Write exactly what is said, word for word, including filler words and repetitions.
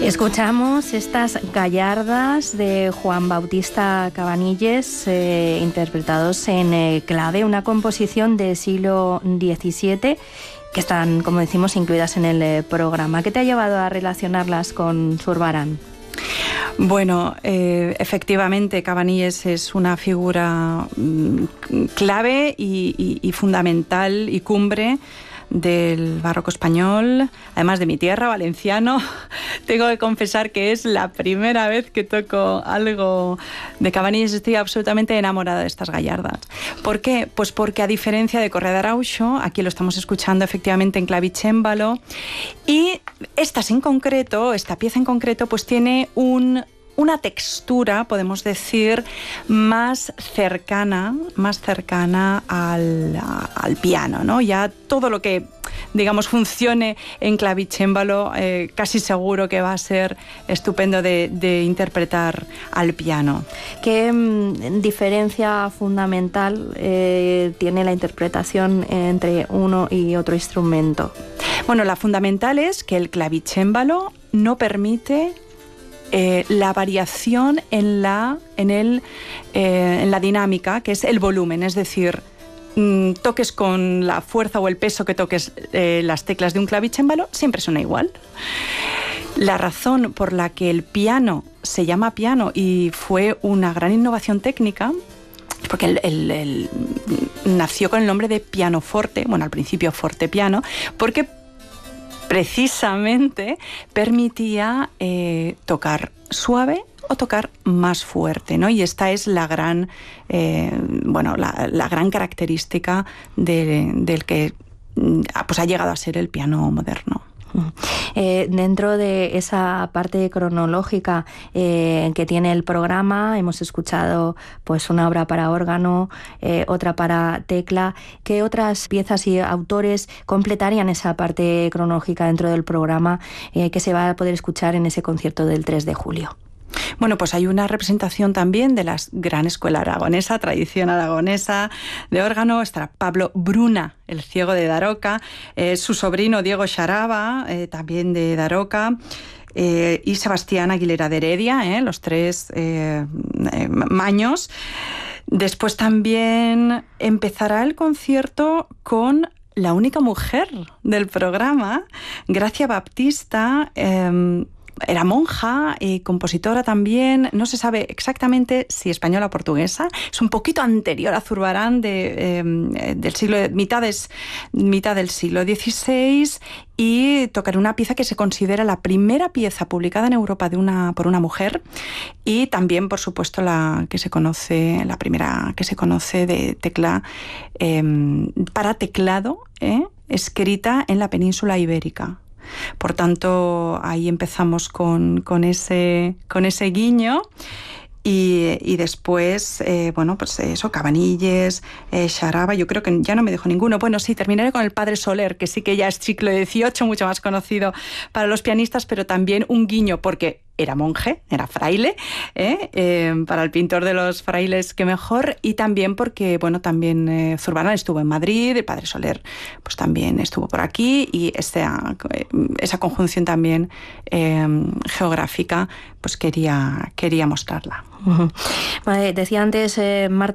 Escuchamos estas gallardas de Juan Bautista Cabanilles, eh, interpretados en eh, clave, una composición del siglo diecisiete, que están, como decimos, incluidas en el eh, programa. ¿Qué te ha llevado a relacionarlas con Zurbarán? Bueno, eh, efectivamente Cabanilles es una figura mm, clave y, y, y fundamental y cumbre del barroco español, además de mi tierra, valenciano. Tengo que confesar que es la primera vez que toco algo de Cabanilles. Estoy absolutamente enamorada de estas gallardas. ¿Por qué? Pues porque, a diferencia de Correa de Arauxo, aquí lo estamos escuchando efectivamente en clavicémbalo, y estas en concreto, esta pieza en concreto, pues tiene un una textura, podemos decir, más cercana, más cercana al, a, al piano, ¿no? Ya todo lo que, digamos, funcione en clavicémbalo, eh, casi seguro que va a ser estupendo de, de interpretar al piano. ¿Qué mm, diferencia fundamental eh, tiene la interpretación entre uno y otro instrumento? Bueno, la fundamental es que el clavicémbalo no permite Eh, la variación en la, en, el, eh, en la dinámica, que es el volumen, es decir, mmm, toques con la fuerza o el peso que toques eh, las teclas de un clavicémbalo, siempre suena igual. La razón por la que el piano se llama piano y fue una gran innovación técnica, porque el, el, el, nació con el nombre de pianoforte, bueno, al principio fortepiano, porque precisamente permitía eh, tocar suave o tocar más fuerte, ¿no? Y esta es la gran, eh, bueno, la, la gran característica de, del que pues, ha llegado a ser el piano moderno. Eh, dentro de esa parte cronológica eh, que tiene el programa, hemos escuchado pues una obra para órgano, eh, otra para tecla. ¿Qué otras piezas y autores completarían esa parte cronológica dentro del programa eh, que se va a poder escuchar en ese concierto del tres de julio? Bueno, pues hay una representación también de la gran escuela aragonesa, tradición aragonesa de órgano. Estará Pablo Bruna, el ciego de Daroca, eh, su sobrino Diego Xaraba, eh, también de Daroca, eh, y Sebastián Aguilera de Heredia, eh, los tres eh, eh, maños. Después también empezará el concierto con la única mujer del programa, Gracia Baptista. Eh, Era monja y compositora también, no se sabe exactamente si española o portuguesa, es un poquito anterior a Zurbarán, de, eh, del siglo, mitad, es, mitad del siglo dieciséis, y tocará una pieza que se considera la primera pieza publicada en Europa de una, por una mujer, y también, por supuesto, la que se conoce, la primera que se conoce de tecla eh, para teclado, eh, escrita en la península ibérica. Por tanto, ahí empezamos con, con, ese, con ese guiño. Y, y después, eh, bueno, pues eso, Cabanilles, eh, Xaraba, yo creo que ya no me dejo ninguno. Bueno, sí, terminaré con el Padre Soler, que sí que ya es siglo dieciocho, mucho más conocido para los pianistas, pero también un guiño, porque era monje, era fraile, ¿eh? Eh, para el pintor de los frailes, qué mejor, y también porque, bueno, también eh, Zurbarán estuvo en Madrid, el Padre Soler pues también estuvo por aquí, y esa, esa conjunción también eh, geográfica, pues quería, quería mostrarla. Uh-huh. Vale, decía antes eh, Marta